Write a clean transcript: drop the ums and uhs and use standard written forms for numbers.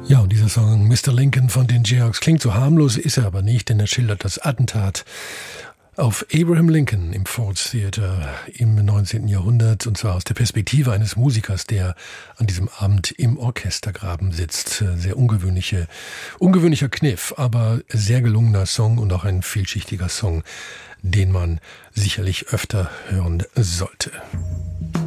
Ja, und dieser Song Mr. Lincoln von den Jayhawks klingt so harmlos, ist er aber nicht, denn er schildert das Attentat auf Abraham Lincoln im Ford's Theater im 19. Jahrhundert, und zwar aus der Perspektive eines Musikers, der an diesem Abend im Orchestergraben sitzt. Sehr ungewöhnlicher Kniff, aber sehr gelungener Song und auch ein vielschichtiger Song, den man sicherlich öfter hören sollte.